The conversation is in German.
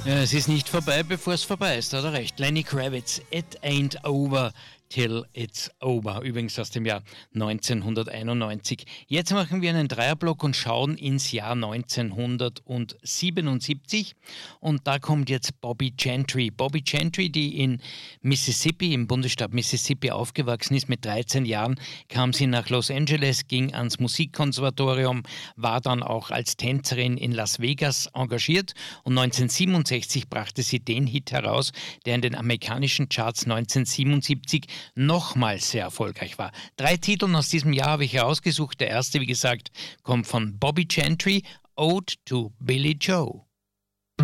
Ja, es ist nicht vorbei, bevor es vorbei ist, hat er recht. Lenny Kravitz, It Ain't Over Till It's Over, übrigens aus dem Jahr 1991. Jetzt machen wir einen Dreierblock und schauen ins Jahr 1977 und da kommt jetzt Bobby Gentry. Bobby Gentry, die in Mississippi, im Bundesstaat Mississippi aufgewachsen ist, mit 13 Jahren kam sie nach Los Angeles, ging ans Musikkonservatorium, war dann auch als Tänzerin in Las Vegas engagiert und 1967 brachte sie den Hit heraus, der in den amerikanischen Charts 1977 nochmals sehr erfolgreich war. 3 Titel aus diesem Jahr habe ich herausgesucht. Der erste, wie gesagt, kommt von Bobby Gentry, Ode to Billy Joe.